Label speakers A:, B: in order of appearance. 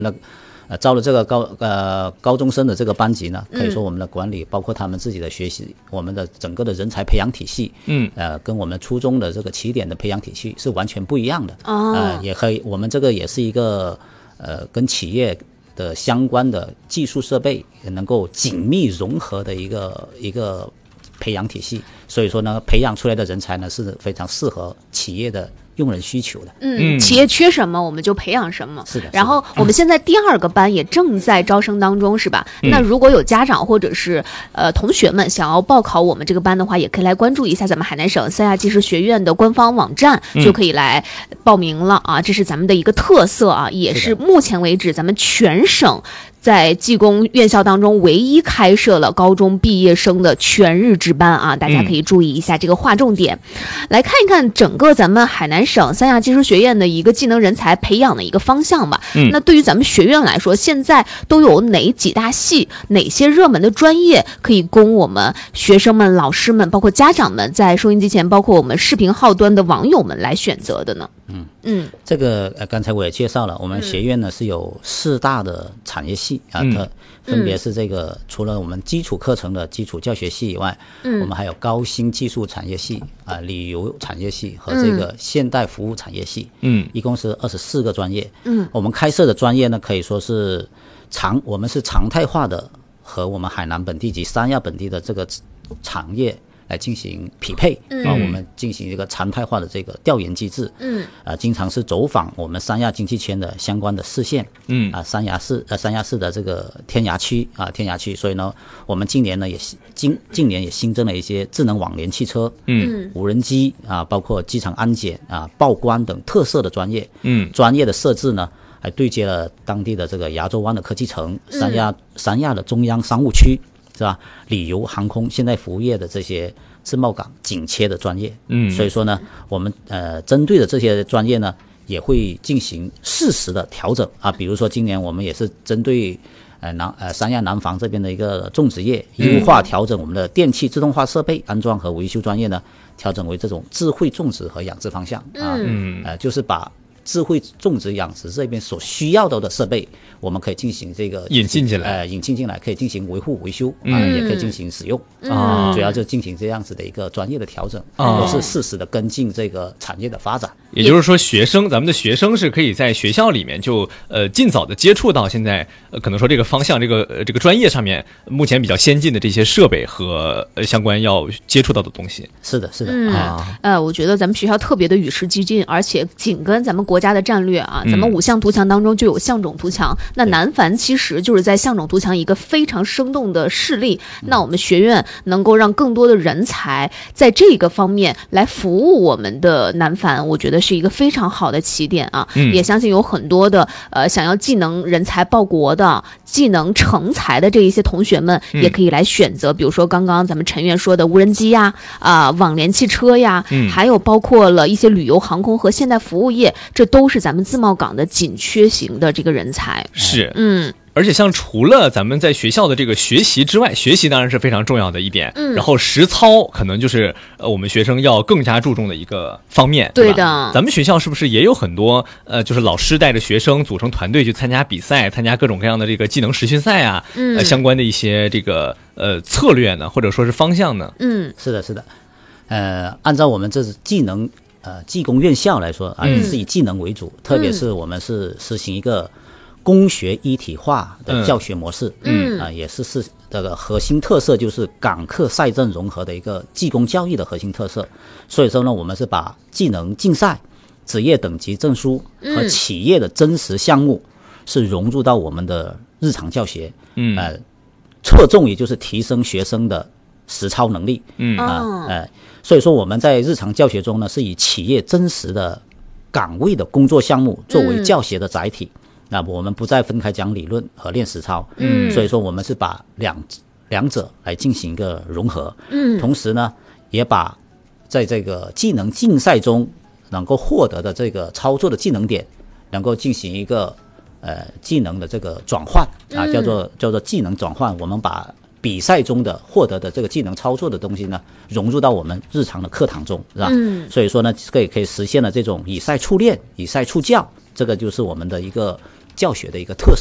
A: 招了这个高中生的这个班级呢，可以说我们的管理，包括他们自己的学习，我们的整个的人才培养体系，跟我们初中的这个起点的培养体系是完全不一样的。也可以，我们这个也是一个跟企业的相关的技术设备能够紧密融合的一个培养体系，所以说呢，培养出来的人才呢是非常适合企业的用人需求的。
B: 企业缺什么我们就培养什么。
A: 是的。
B: 然后我们现在第2个班也正在招生当中，是吧？那如果有家长或者是同学们想要报考我们这个班的话，也可以来关注一下咱们海南省三亚技师学院的官方网站，就可以来报名了啊。这是咱们的一个特色啊，也是目前为止咱们全省在技工院校当中唯一开设了高中毕业生的全日制班啊，大家可以注意一下这个划重点。来看一看整个咱们海南省三亚技师学院的一个技能人才培养的一个方向吧。那对于咱们学院来说，现在都有哪几大系，哪些热门的专业可以供我们学生们、老师们，包括家长们在收音机前，包括我们视频号端的网友们来选择的呢？
A: 这个刚才我也介绍了，我们学院呢是有4大的产业系啊，分别是这个除了我们基础课程的基础教学系以外，我们还有高新技术产业系啊、旅游产业系和这个现代服务产业系，一共是24个专业。我们开设的专业呢，可以说是我们是常态化的和我们海南本地及三亚本地的这个产业来进行匹配，我们进行一个常态化的这个调研机制，经常是走访我们三亚经济圈的相关的市县，三亚市的这个天涯区，所以呢，我们近年呢近年也新增了一些智能网联汽车，无人机啊，包括机场安检啊、报关等特色的专业，专业的设置呢，还对接了当地的这个崖州湾的科技城、三亚的中央商务区。是吧？旅游、航空、现代服务业的这些自贸港紧缺的专业，所以说呢，我们针对的这些专业呢，也会进行适时的调整啊。比如说今年我们也是针对三亚南防这边的一个种植业，优化调整我们的电气自动化设备安装和维修专业呢，调整为这种智慧种植和养殖方向啊，就是把智慧种植养殖这边所需要的设备，我们可以进行这个
C: 引进进来，
A: 可以进行维护维修也可以进行使用主要就进行这样子的一个专业的调整，都是适时的跟进这个产业的发展。
C: 也就是说，咱们的学生是可以在学校里面就尽早的接触到现在可能说这个方向这个专业上面目前比较先进的这些设备和相关要接触到的东西。
A: 是的
B: 我觉得咱们学校特别的与时俱进，而且紧跟咱们国家的战略啊，咱们5项图强当中就有象种图强，那南繁其实就是在象种图强一个非常生动的事例。那我们学院能够让更多的人才在这个方面来服务我们的南繁，我觉得是一个非常好的起点啊。也相信有很多的想要技能人才报国的、技能成才的这一些同学们，也可以来选择，比如说刚刚咱们陈院说的无人机呀、网联汽车呀，还有包括了一些旅游、航空和现代服务业，这都是咱们自贸港的紧缺型的这个人才。
C: 是，而且像除了咱们在学校的这个学习之外，学习当然是非常重要的一点，然后实操可能就是我们学生要更加注重的一个方面。
B: 对的，
C: 咱们学校是不是也有很多就是老师带着学生组成团队去参加比赛，参加各种各样的这个技能实训赛啊，相关的一些这个策略呢，或者说是方向呢？
A: 是的，按照我们这技能技工院校来说是以技能为主，特别是我们是实行一个工学一体化的教学模式，也是这个核心特色，就是港课赛政融合的一个技工教育的核心特色。所以说呢，我们是把技能竞赛、职业等级证书和企业的真实项目是融入到我们的日常教学，侧重于就是提升学生的实操能力，所以说我们在日常教学中呢，是以企业真实的岗位的工作项目作为教学的载体。那我们不再分开讲理论和练实操，所以说我们是把两者来进行一个融合，同时呢，也把在这个技能竞赛中能够获得的这个操作的技能点，能够进行一个技能的这个转换叫做技能转换。我们把比赛中的获得的这个技能操作的东西呢，融入到我们日常的课堂中，是吧？所以说呢，可以实现了这种以赛促练、以赛促教，这个就是我们的一个教学的一个特色。